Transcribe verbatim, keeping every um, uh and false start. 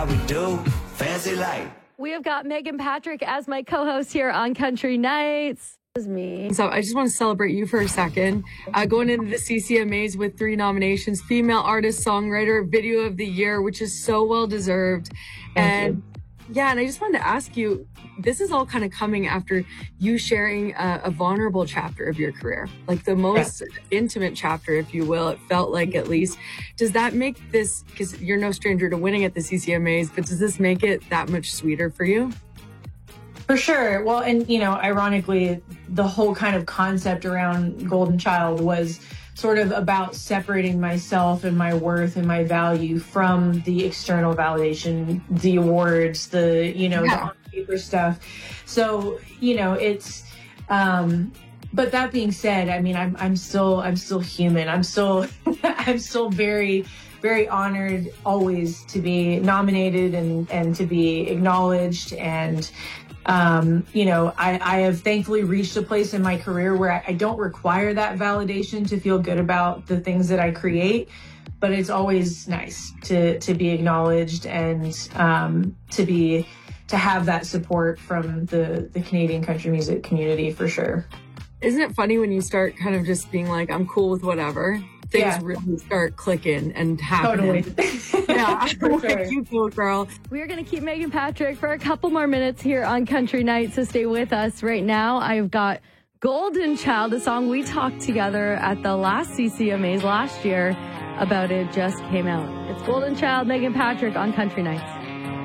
how we do. Fancy life. We have got Megan Patrick as my co-host here on Country Nights. This is me. So I just want to celebrate you for a second. Uh, going into the C C M As with three nominations, Female Artist, Songwriter, Video of the Year, which is so well deserved. Thank and you. Yeah, and I just wanted to ask you, this is all kind of coming after you sharing a, a vulnerable chapter of your career, like the most yeah. intimate chapter, if you will, it felt like at least. Does that make this, because you're no stranger to winning at the C C M As, but does this make it that much sweeter for you? For sure. Well, and, you know, ironically, the whole kind of concept around Golden Child was sort of about separating myself and my worth and my value from the external validation, the awards, the, you know, yeah. the on-paper stuff. So, you know, it's, um, but that being said, I mean, I'm, I'm still, I'm still human. I'm still, I'm still very, very honored always to be nominated and, and to be acknowledged. And, Um, you know, I, I have thankfully reached a place in my career where I, I don't require that validation to feel good about the things that I create, but it's always nice to, to be acknowledged and, um, to be, to have that support from the, the Canadian country music community for sure. Isn't it funny when you start kind of just being like, I'm cool with whatever? Things yeah. really start clicking and happening. Totally. Yeah, For sure. You go, girl. We are going to keep Megan Patrick for a couple more minutes here on Country Nights, so stay with us. Right now, I've got Golden Child, a song we talked together at the last C C M As last year about. It just came out. It's Golden Child, Megan Patrick on Country Nights.